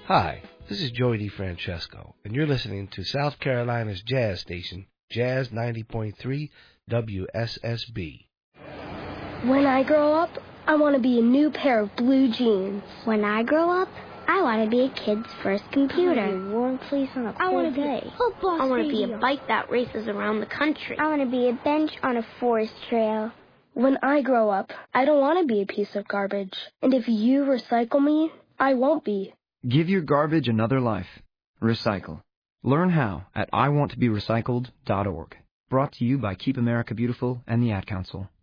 Hi, this is Joey DeFrancesco, and you're listening to South Carolina's jazz station, Jazz 90.3 WSSB. When I grow up, I want to be a new pair of blue jeans. When I grow up, I want to be a kid's first computer. I want to be a warm place on a cold day. I want to be a bike that races around the country. I want to be a bench on a forest trail. When I grow up, I don't want to be a piece of garbage. And if you recycle me, I won't be. Give your garbage another life. Recycle. Learn how at iwanttoberecycled.org. Brought to you by Keep America Beautiful and the Ad Council.